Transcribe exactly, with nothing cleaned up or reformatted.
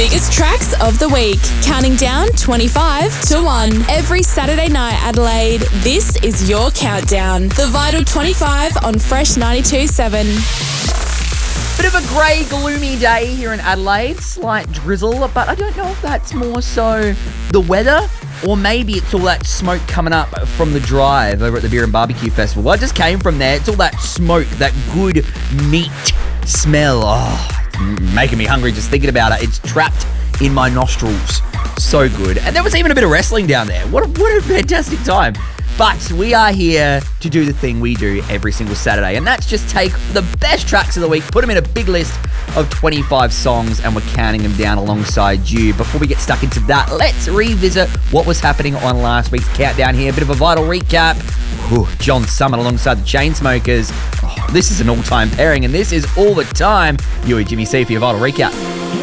biggest tracks of the week. Counting down twenty-five to one. Every Saturday night, Adelaide, this is your countdown. The Vital twenty-five on Fresh ninety-two point seven. Bit of a grey, gloomy day here in Adelaide. Slight drizzle, but I don't know if that's more so the weather or maybe it's all that smoke coming up from the drive over at the Beer and Barbecue Festival. Well, I just came from there. It's all that smoke, that good meat smell. Oh, it's making me hungry just thinking about it. It's trapped in my nostrils. So good. And there was even a bit of wrestling down there. What a, what a fantastic time. But we are here to do the thing we do every single Saturday, and that's just take the best tracks of the week, put them in a big list of twenty-five songs, and we're counting them down alongside you. Before we get stuck into that, let's revisit what was happening on last week's countdown here. A bit of a Vital recap. Whew, John Summit alongside the Chainsmokers. Oh, this is an all-time pairing, and this is all the time. You and Jimmy C for your Vital recap.